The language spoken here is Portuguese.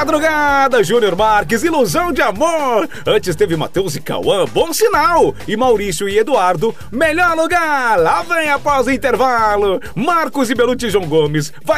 Madrugada, Júnior Marques, Ilusão de Amor. Antes teve Matheus e Cauã, Bom Sinal. E Maurício e Eduardo, Melhor Lugar. Lá vem após o intervalo, Marcos e Belucci e João Gomes.